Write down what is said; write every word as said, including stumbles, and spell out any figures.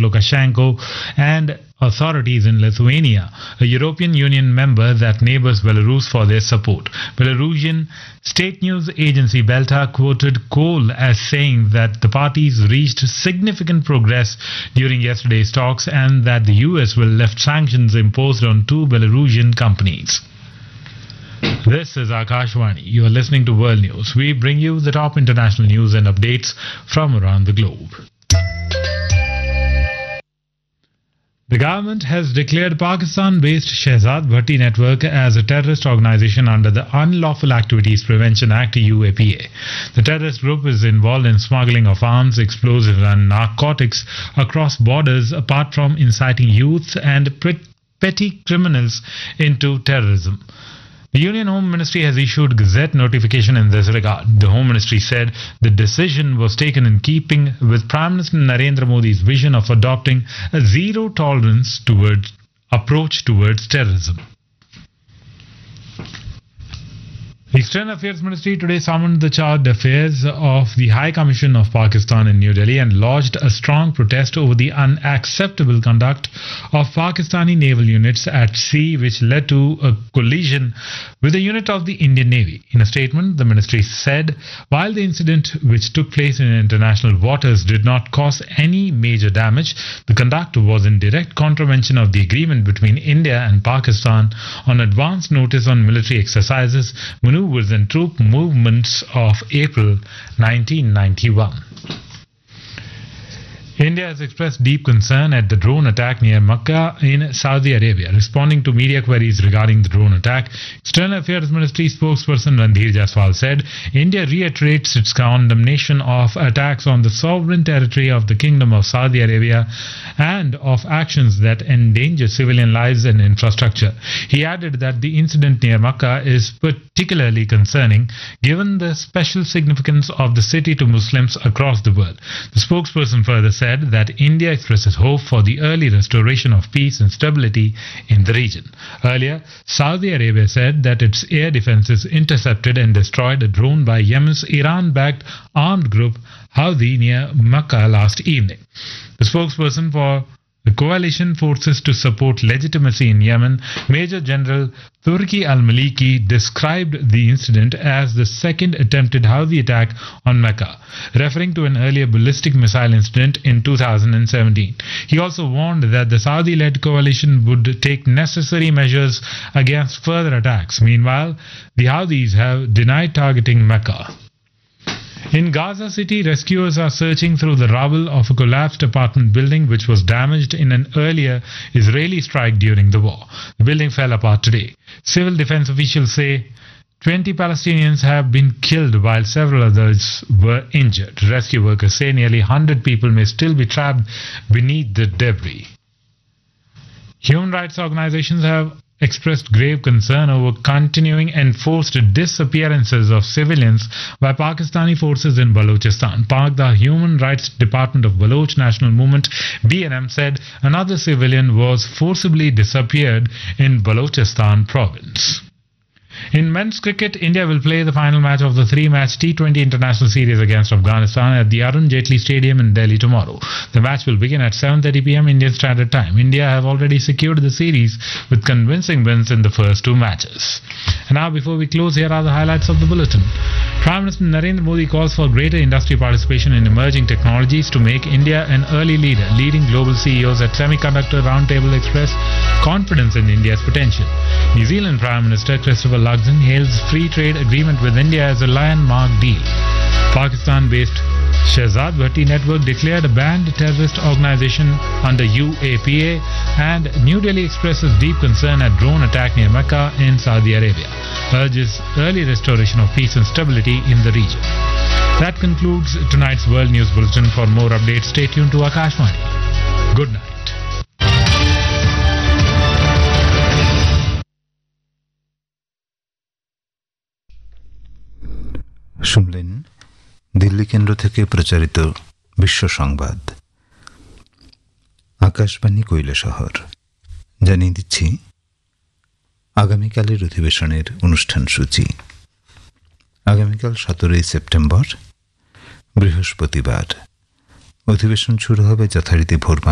Lukashenko and authorities in Lithuania, a European Union member that neighbors Belarus, for their support. Belarusian state news agency Belta quoted Kohl as saying that the parties reached significant progress during yesterday's talks and that the U S will lift sanctions imposed on two Belarusian companies. This is Akashvani. You are listening to World News. We bring you the top international news and updates from around the globe. The government has declared Pakistan-based Shehzad Bhatti Network as a terrorist organization under the Unlawful Activities Prevention Act U A P A. The terrorist group is involved in smuggling of arms, explosives and narcotics across borders, apart from inciting youth and petty criminals into terrorism. The Union Home Ministry has issued Gazette notification in this regard. The Home Ministry said the decision was taken in keeping with Prime Minister Narendra Modi's vision of adopting a zero tolerance towards approach towards terrorism. The External Affairs Ministry today summoned the chargé d'affaires of the High Commission of Pakistan in New Delhi and lodged a strong protest over the unacceptable conduct of Pakistani naval units at sea, which led to a collision with a unit of the Indian Navy. In a statement, the ministry said, while the incident, which took place in international waters, did not cause any major damage, the conduct was in direct contravention of the agreement between India and Pakistan on advance notice on military exercises, maneuvers and troop movements of April nineteen ninety-one. India has expressed deep concern at the drone attack near Makkah in Saudi Arabia. Responding to media queries regarding the drone attack, External Affairs Ministry spokesperson Randhir Jaiswal said India reiterates its condemnation of attacks on the sovereign territory of the Kingdom of Saudi Arabia and of actions that endanger civilian lives and infrastructure. He added that the incident near Makkah is particularly concerning given the special significance of the city to Muslims across the world. The spokesperson further said that India expresses hope for the early restoration of peace and stability in the region. Earlier, Saudi Arabia said that its air defenses intercepted and destroyed a drone by Yemen's Iran-backed armed group Houthi near Makkah last evening. The spokesperson for the coalition forces to support legitimacy in Yemen, Major General Turki al-Maliki, described the incident as the second attempted Houthi attack on Mecca, referring to an earlier ballistic missile incident in two thousand seventeen. He also warned that the Saudi-led coalition would take necessary measures against further attacks. Meanwhile, the Houthis have denied targeting Mecca. In Gaza City, rescuers are searching through the rubble of a collapsed apartment building which was damaged in an earlier Israeli strike during the war. The building fell apart today. Civil defense officials say twenty Palestinians have been killed while several others were injured. Rescue workers say nearly one hundred people may still be trapped beneath the debris. Human rights organizations have expressed grave concern over continuing enforced disappearances of civilians by Pakistani forces in Balochistan. Pak, the Human Rights Department of Baloch National Movement B N M, said another civilian was forcibly disappeared in Balochistan province. In men's cricket, India will play the final match of the three-match T twenty International Series against Afghanistan at the Arun Jaitley Stadium in Delhi tomorrow. The match will begin at seven thirty p m Indian Standard Time. India have already secured the series with convincing wins in the first two matches. And now, before we close, here are the highlights of the bulletin. Prime Minister Narendra Modi calls for greater industry participation in emerging technologies to make India an early leader. Leading global C E Os at Semiconductor Roundtable express confidence in India's potential. New Zealand Prime Minister Christopher Luxon hails free trade agreement with India as a landmark deal. Pakistan-based Shehzad Bhatti Network declared a banned terrorist organization under U A P A, and New Delhi expresses deep concern at drone attack near Mecca in Saudi Arabia, urges early restoration of peace and stability in the region. That concludes tonight's World News Bulletin. For more updates, stay tuned to Akashvani. Good night. শুনলেন দিল্লি কেন্দ্র থেকে প্রচারিত বিশ্ব সংবাদ। আকাশবাণী কৈলাসহর। জানিয়ে দিচ্ছি আগামীকালের অধিবেশনের অনুষ্ঠান সূচি। আগামীকাল সতেরোই সেপ্টেম্বর বৃহস্পতিবার অধিবেশন শুরু হবে যথারীতি ভোর